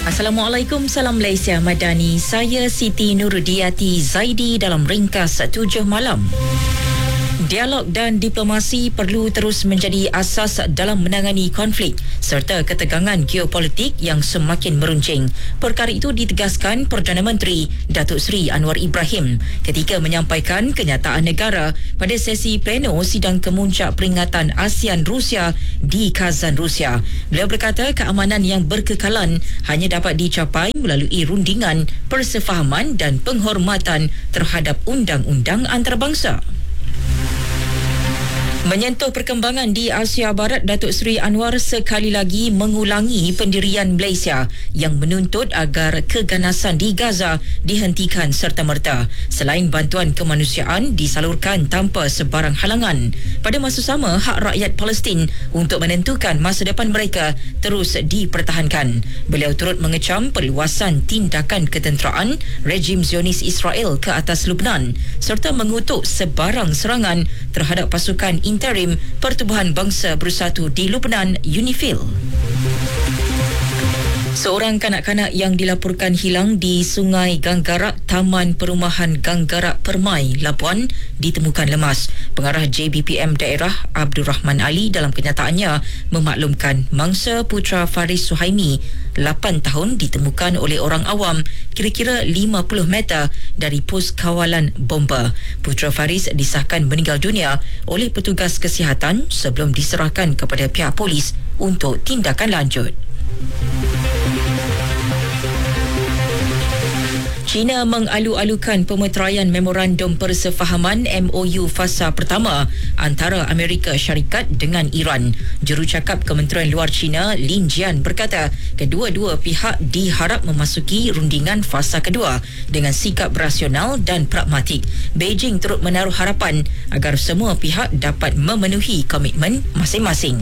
Assalamualaikum, salam Malaysia Madani. Saya Siti Nurudiati Zaidi dalam ringkas 7 malam. Dialog dan diplomasi perlu terus menjadi asas dalam menangani konflik serta ketegangan geopolitik yang semakin meruncing. Perkara itu ditegaskan Perdana Menteri Datuk Seri Anwar Ibrahim ketika menyampaikan kenyataan negara pada sesi pleno sidang kemuncak peringatan ASEAN Rusia di Kazan, Rusia. Beliau berkata keamanan yang berkekalan hanya dapat dicapai melalui rundingan, persefahaman dan penghormatan terhadap undang-undang antarabangsa. Menyentuh perkembangan di Asia Barat, Datuk Seri Anwar sekali lagi mengulangi pendirian Malaysia yang menuntut agar keganasan di Gaza dihentikan serta-merta. Selain bantuan kemanusiaan disalurkan tanpa sebarang halangan. Pada masa sama, hak rakyat Palestin untuk menentukan masa depan mereka terus dipertahankan. Beliau turut mengecam perluasan tindakan ketenteraan rejim Zionis Israel ke atas Lebanon serta mengutuk sebarang serangan terhadap pasukan interim Pertubuhan Bangsa Bersatu di Lebanon, UNIFIL. Seorang kanak-kanak yang dilaporkan hilang di Sungai Ganggarak, Taman Perumahan Ganggarak Permai, Labuan, ditemukan lemas. Pengarah JBPM daerah Abdul Rahman Ali dalam kenyataannya memaklumkan mangsa putra Faris Suhaimi 8 tahun ditemukan oleh orang awam kira-kira 50 meter dari pos kawalan bomba. Putra Faris disahkan meninggal dunia oleh petugas kesihatan sebelum diserahkan kepada pihak polis untuk tindakan lanjut. China mengalu-alukan pemeteraian Memorandum Persefahaman MOU fasa pertama antara Amerika Syarikat dengan Iran. Jurucakap Kementerian Luar China, Lin Jian, berkata kedua-dua pihak diharap memasuki rundingan fasa kedua dengan sikap rasional dan pragmatik. Beijing turut menaruh harapan agar semua pihak dapat memenuhi komitmen masing-masing.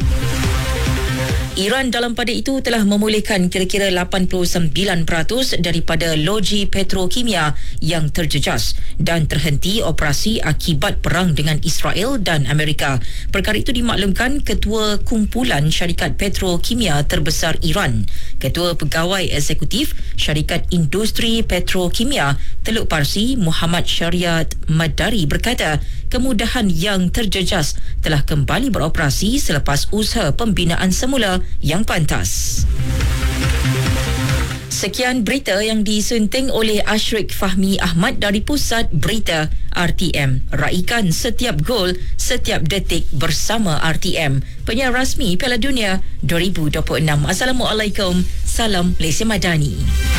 Iran dalam pada itu telah memulihkan kira-kira 89% daripada loji petrokimia yang terjejas dan terhenti operasi akibat perang dengan Israel dan Amerika. Perkara itu dimaklumkan Ketua Kumpulan Syarikat Petrokimia Terbesar Iran. Ketua Pegawai Eksekutif Syarikat Industri Petrokimia Teluk Parsi, Muhammad Syariat Madari, berkata kemudahan yang terjejas telah kembali beroperasi selepas usaha pembinaan semula yang pantas. Sekian berita yang disunting oleh Ashrik Fahmi Ahmad dari Pusat Berita RTM. Raikan setiap gol, setiap detik bersama RTM. Penyiar rasmi Piala Dunia 2026. Assalamualaikum. Salam Malaysia Madani.